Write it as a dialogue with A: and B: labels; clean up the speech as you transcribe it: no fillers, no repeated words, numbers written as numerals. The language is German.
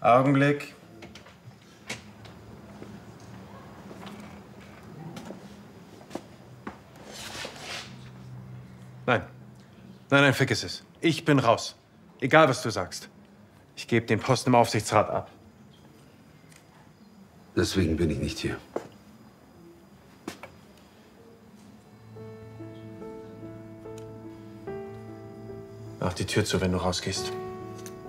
A: Augenblick. Nein. Nein, vergiss es. Ich bin raus. Egal, was du sagst. Ich gebe den Posten im Aufsichtsrat ab.
B: Deswegen bin ich nicht hier.
A: Mach die Tür zu, wenn du rausgehst.